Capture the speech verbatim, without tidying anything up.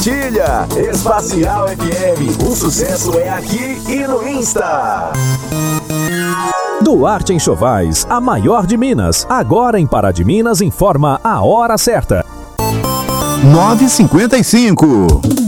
compartilha. Espacial F M, o sucesso é aqui e no Insta. Duarte Enxovais, a maior de Minas. Agora em Pará de Minas informa a hora certa. nove e cinquenta e cinco.